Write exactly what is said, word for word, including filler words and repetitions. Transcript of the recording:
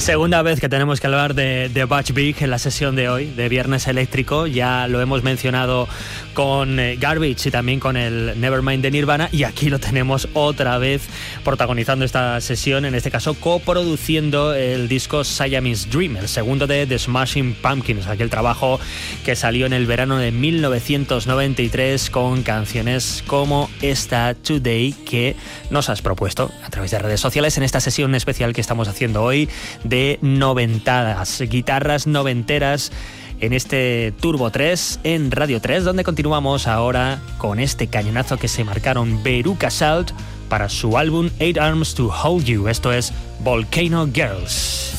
Segunda vez que tenemos que hablar de, de Butch Vig en la sesión de hoy, de Viernes Eléctrico. Ya lo hemos mencionado con eh, Garbage y también con el Nevermind de Nirvana, y aquí lo tenemos otra vez protagonizando esta sesión, en este caso coproduciendo el disco Siamese Dream, el segundo de The Smashing Pumpkins, aquel trabajo que salió en el verano de mil novecientos noventa y tres con canciones como esta Today que nos has propuesto a través de redes sociales en esta sesión especial que estamos haciendo hoy de noventadas, guitarras noventeras en este Turbo tres en Radio tres, donde continuamos ahora con este cañonazo que se marcaron Veruca Salt para su álbum Eight Arms to Hold You. Esto es Volcano Girls.